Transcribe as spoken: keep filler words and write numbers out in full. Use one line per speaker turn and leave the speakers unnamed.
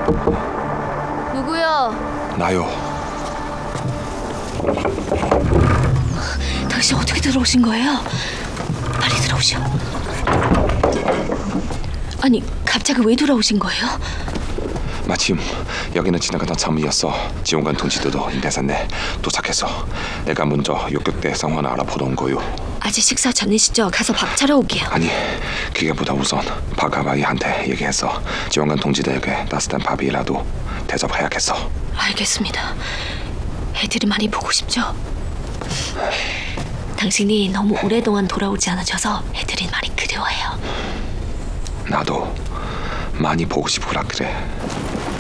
누구요?
나요.
당신 어떻게 들어오신 거예요? 빨리 들어오셔. 아니, 갑자기 왜 돌아오신 거예요?
마침 여기는 지나가던 섬이었어. 지원관 동지들도 인대산에 도착해서 내가 먼저 욕격대 상황을 알아보러 온 거요.
아직 식사 전이시죠? 가서 밥 차려 오게요.
아니, 그게보다 우선 박아바이한테 얘기해서 지원관 동지들에게 따뜻한 밥이라도 대접해야겠어.
알겠습니다. 애들이 많이 보고 싶죠? 당신이 너무 오랫동안 돌아오지 않으셔서 애들이 많이 그리워해요.
나도 많이 보고 싶구나 그래.